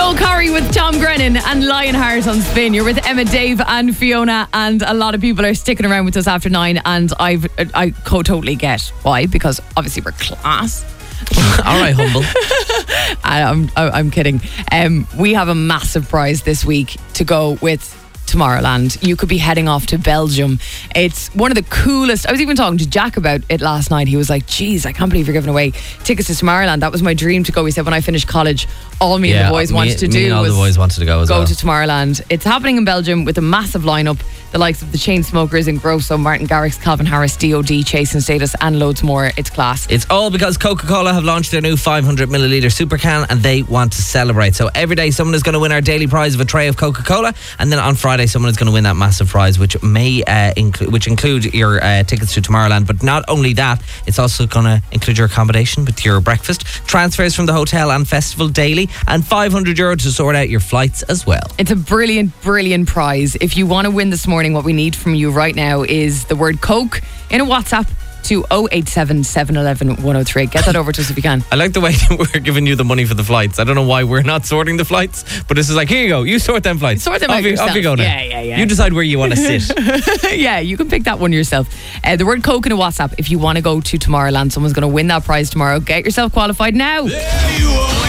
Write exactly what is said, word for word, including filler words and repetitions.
Joel Corry with Tom Grennan and Lionheart on Spin. You're with Emma, Dave and Fiona, and a lot of people are sticking around with us after nine, and I've I co- totally get why, because obviously we're class. All right, humble. I'm, I'm kidding. Um, we have a massive prize this week to go with Tomorrowland. You could be heading off to Belgium. It's one of the coolest. I was even talking to Jack about it last night. He was like, geez, I can't believe you're giving away tickets to Tomorrowland. That was my dream to go. He said, when I finished college, all me yeah, and the boys me, wanted to me do and all was the boys wanted to go as go well. to Tomorrowland. It's happening in Belgium with a massive lineup. The likes of the Chainsmokers, Ingrosso, Martin Garrix, Calvin Harris, D O D, Chase and Status, and loads more. It's class. It's all because Coca-Cola have launched their new five hundred milliliter super can, and they want to celebrate. So every day someone is going to win our daily prize of a tray of Coca-Cola, and then on Friday someone is going to win that massive prize, which may uh, include which include your uh, tickets to Tomorrowland. But not only that, it's also going to include your accommodation with your breakfast, transfers from the hotel and festival daily, and five hundred euro to sort out your flights as well. It's a brilliant, brilliant prize. If you want to win this morning, what we need from you right now is the word Coke in a WhatsApp to oh eight seven, seven one one, one oh three. Get that over to us if you can. I like the way that we're giving you the money for the flights. I don't know why we're not sorting the flights, but this is like, here you go, you sort them flights. Sort them off out you, yourself. Off you go now. Yeah, yeah, yeah. You decide where you want to sit. Yeah, you can pick that one yourself. Uh, the word Coke in a WhatsApp if you want to go to Tomorrowland. Someone's going to win that prize tomorrow. Get yourself qualified now. There you are.